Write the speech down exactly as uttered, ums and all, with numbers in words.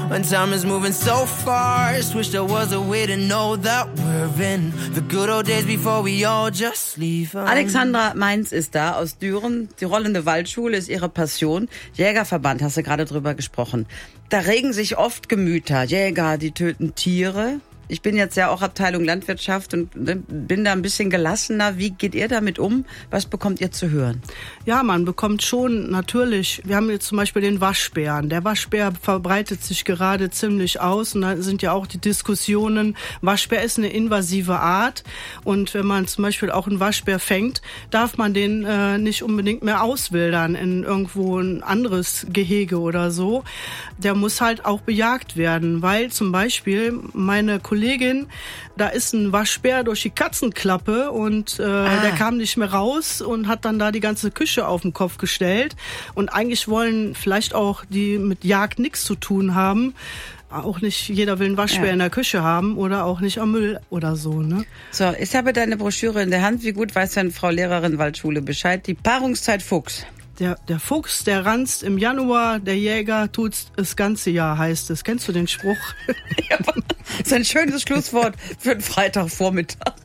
when time is moving so fast. Wish there was a way to know that we're in the good old days before we all just leave. Alexandra Mainz ist da aus Düren. Die rollende Waldschule ist ihre Passion. Jägerverband, hast du gerade drüber gesprochen. Da regen sich oft Gemüter. Jäger, die töten Tiere. Ich bin jetzt ja auch Abteilung Landwirtschaft und bin da ein bisschen gelassener. Wie geht ihr damit um? Was bekommt ihr zu hören? Ja, man bekommt schon natürlich, wir haben jetzt zum Beispiel den Waschbären. Der Waschbär verbreitet sich gerade ziemlich aus und da sind ja auch die Diskussionen, Waschbär ist eine invasive Art und wenn man zum Beispiel auch einen Waschbär fängt, darf man den äh, nicht unbedingt mehr auswildern in irgendwo ein anderes Gehege oder so. Der muss halt auch bejagt werden, weil zum Beispiel meine Kollegin Kollegin, da ist ein Waschbär durch die Katzenklappe und äh, ah. der kam nicht mehr raus und hat dann da die ganze Küche auf den Kopf gestellt. Und eigentlich wollen vielleicht auch die mit Jagd nichts zu tun haben. Auch nicht jeder will einen Waschbär ja. in der Küche haben oder auch nicht am Müll oder so, ne? So, ich habe deine Broschüre in der Hand. Wie gut weiß denn Frau Lehrerin Waldschule Bescheid? Die Paarungszeit Fuchs. Der, der Fuchs, der ranzt im Januar, der Jäger tut's das ganze Jahr, heißt es. Kennst du den Spruch? Ja, das ist ein schönes Schlusswort für einen Freitagvormittag.